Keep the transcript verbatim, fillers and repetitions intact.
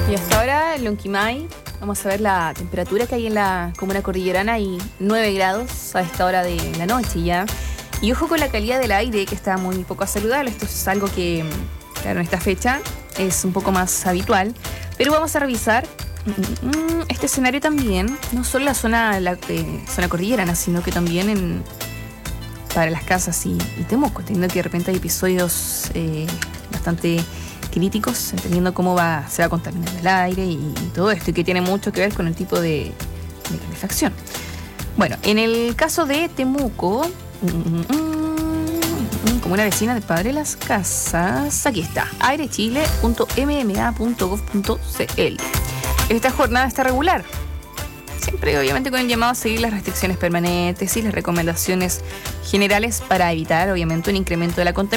Y hasta ahora en Lonquimay vamos a ver la temperatura que hay en la comuna cordillerana y nueve grados a esta hora de la noche ya. Y ojo con la calidad del aire, que está muy poco saludable. Esto es algo que, claro, en esta fecha es un poco más habitual. Pero vamos a revisar este escenario también, no solo en la zona, la eh, zona cordillerana, sino que también en, para las casas y, y Temuco, teniendo que de repente hay episodios eh, bastante críticos, entendiendo cómo va, se va contaminando el aire y, y todo esto, y que tiene mucho que ver con el tipo de, de calefacción. Bueno, en el caso de Temuco, mm, mm, mm, como una vecina de Padre Las Casas, aquí está, airechile punto m m a punto gov punto c l. Esta jornada está regular, siempre obviamente con el llamado a seguir las restricciones permanentes y las recomendaciones generales para evitar obviamente un incremento de la contaminación